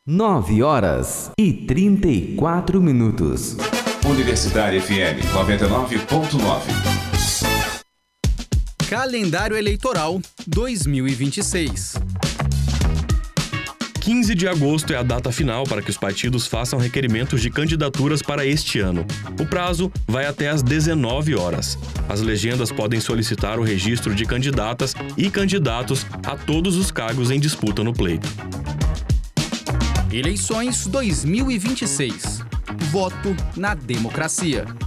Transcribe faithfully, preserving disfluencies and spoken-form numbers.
Nove horas e trinta e quatro minutos. Universitária F M noventa e nove ponto nove. Calendário Eleitoral dois mil e vinte e seis. quinze de agosto é a data final para que os partidos façam requerimentos de candidaturas para este ano. O prazo vai até às dezenove horas. As legendas podem solicitar o registro de candidatas e candidatos a todos os cargos em disputa no pleito. Eleições dois mil e vinte e seis. Voto na democracia.